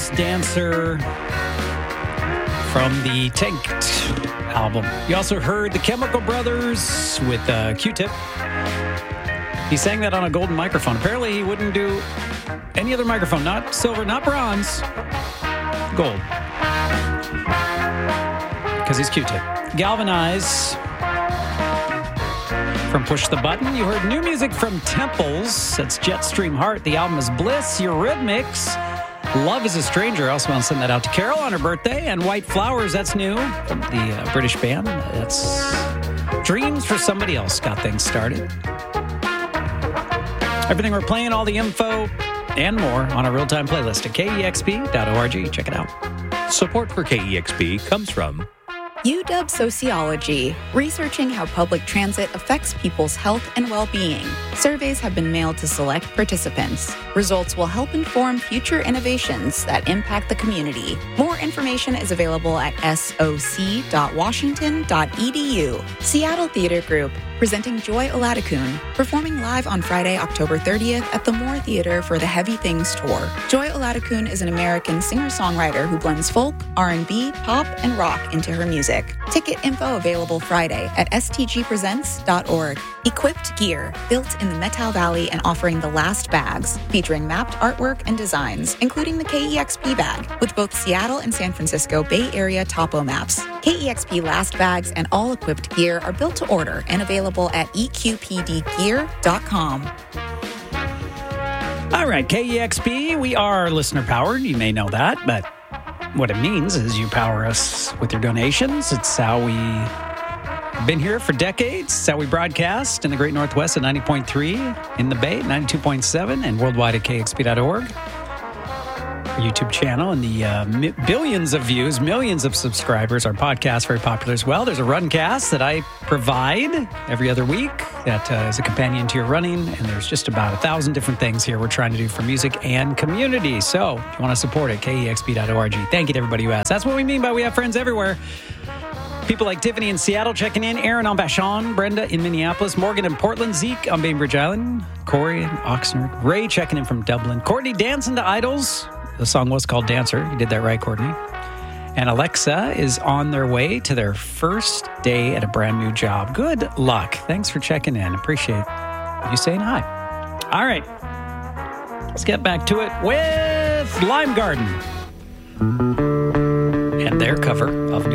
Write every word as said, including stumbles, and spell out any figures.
Brothers, Dancer, from the Tanked album. You also heard the Chemical Brothers with uh, Q-Tip. He sang that on a golden microphone. Apparently, he wouldn't do any other microphone. Not silver, not bronze. Gold. Because he's Q-Tip. Galvanize from Push the Button. You heard new music from Temples. That's Jetstream Heart. The album is Bliss. Eurythmics. Love is a Stranger. I also want to send that out to Carol on her birthday. And White Flowers, that's new from the uh, British band. That's Dreams for Somebody Else got things started. Everything we're playing, all the info and more on a real-time playlist at K E X P dot org. Check it out. Support for K E X P comes from U W Sociology, researching how public transit affects people's health and well-being. Surveys have been mailed to select participants. Results will help inform future innovations that impact the community. More information is available at S O C dot washington dot e d u. Seattle Theater Group, presenting Joy Oladokun, performing live on Friday, October thirtieth at the Moore Theater for the Heavy Things Tour. Joy Oladokun is an American singer-songwriter who blends folk, R and B, pop, and rock into her music. Ticket info available Friday at s t g presents dot org. Equipped Gear, built in the Methow Valley and offering the last bags, featuring mapped artwork and designs, including the K E X P bag, with both Seattle and San Francisco Bay Area topo maps. K E X P last bags and all equipped gear are built to order and available at e q p d gear dot com. All right, K E X P, we are listener-powered. You may know that, but what it means is you power us with your donations. It's how we been here for decades. It's how we broadcast in the Great Northwest at ninety point three, in the Bay at ninety-two point seven, and worldwide at k x p dot org. Our YouTube channel and the uh, mi- billions of views, millions of subscribers. Our podcast very popular as well. There's a Runcast that I provide every other week that uh, is a companion to your running, and there's just about a thousand different things here we're trying to do for music and community. So if you want to support it, k e x p dot org. Thank you to everybody who has. That's what we mean by we have friends everywhere. People like Tiffany in Seattle checking in, Aaron on Vashon, Brenda in Minneapolis, Morgan in Portland, Zeke on Bainbridge Island, Corey in Oxnard, Ray checking in from Dublin, Courtney dancing to Idols. The song was called Dancer. You did that right, Courtney. And Alexa is on their way to their first day at a brand new job. Good luck. Thanks for checking in. Appreciate you saying hi. All right. Let's get back to it with Lime Garden and their cover of